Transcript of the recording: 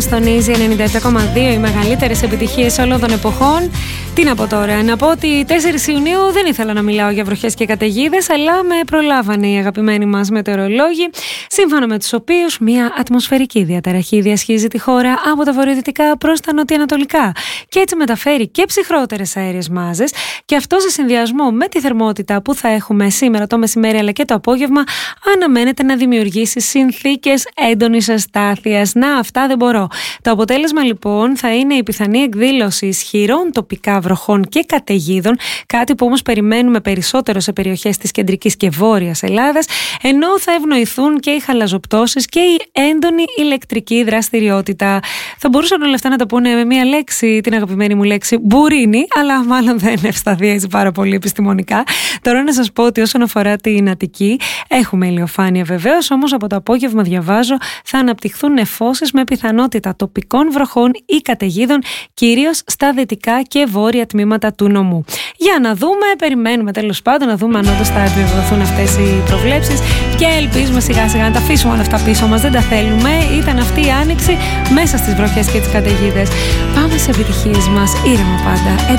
Στονίζει 97,2 οι μεγαλύτερες επιτυχίες όλων των εποχών. Τι να πω τώρα, να πω ότι 4 Ιουνίου δεν ήθελα να μιλάω για βροχές και καταιγίδες, αλλά με προλάβανε οι αγαπημένοι μας μετεωρολόγοι, σύμφωνα με τους οποίους μια ατμοσφαιρική διαταραχή διασχίζει τη χώρα από τα βορειοδυτικά προς τα νοτιοανατολικά και έτσι μεταφέρει και ψυχρότερες αέριες μάζες, και αυτό σε συνδυασμό με τη θερμότητα που θα έχουμε σήμερα το μεσημέρι αλλά και το απόγευμα αναμένεται να δημιουργήσει συνθήκες έντονης αστάθειας. Να, αυτά δεν μπορώ. Το αποτέλεσμα λοιπόν θα είναι η πιθανή εκδήλωση ισχυρών τοπικά βροχών και καταιγίδων, κάτι που όμως περιμένουμε περισσότερο σε περιοχές της κεντρικής και βόρειας Ελλάδας, ενώ θα ευνοηθούν και οι χαλαζοπτώσεις και η έντονη ηλεκτρική δραστηριότητα. Θα μπορούσαν όλα αυτά να τα πούνε με μία λέξη, την αγαπημένη μου λέξη μπουρίνι, αλλά μάλλον δεν ευσταθεί έτσι πάρα πολύ επιστημονικά. Τώρα να σας πω ότι όσον αφορά την Αττική, έχουμε ηλιοφάνεια βεβαίως, όμως από το απόγευμα διαβάζω θα αναπτυχθούν νεφώσεις με πιθανότητα τοπικών βροχών ή καταιγίδων, κυρίως στα δυτικά και βόρεια τμήματα του νομού. Για να δούμε, περιμένουμε τέλος πάντων να δούμε αν όντως θα επιβεβαιωθούν αυτές οι προβλέψεις και ελπίζουμε σιγά σιγά να τα αφήσουμε όλα αυτά πίσω μας. Δεν τα θέλουμε. Ήταν αυτή η άνοιξη μέσα στις βροχές και τις καταιγίδες. Πάμε σε επιτυχίες μας. Ήρεμα πάντα.